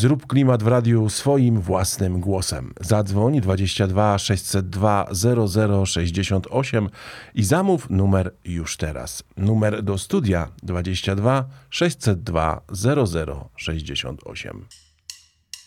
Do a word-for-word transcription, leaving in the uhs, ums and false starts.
Zrób klimat w radiu swoim własnym głosem. Zadzwoń dwadzieścia dwa sześćset dwa zero zero sześćdziesiąt osiem i zamów numer już teraz. Numer do studia dwadzieścia dwa sześćset dwa zero zero sześćdziesiąt osiem.